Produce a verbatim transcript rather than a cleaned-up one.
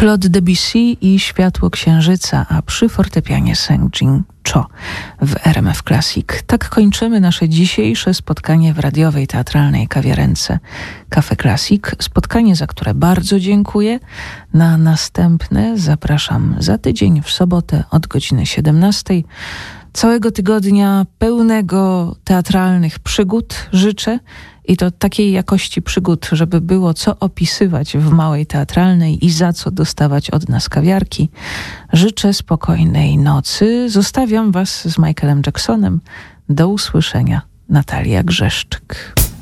Claude Debussy i Światło Księżyca, a przy fortepianie Seng-Jin Cho w R M F Classic. Tak kończymy nasze dzisiejsze spotkanie w radiowej teatralnej kawiarence Cafe Classic. Spotkanie, za które bardzo dziękuję. Na następne zapraszam za tydzień w sobotę od godziny siedemnastej. Całego tygodnia pełnego teatralnych przygód życzę i to takiej jakości przygód, żeby było co opisywać w małej teatralnej i za co dostawać od nas kawiarki. Życzę spokojnej nocy. Zostawiam was z Michaelem Jacksonem. Do usłyszenia. Natalia Grzeszczyk.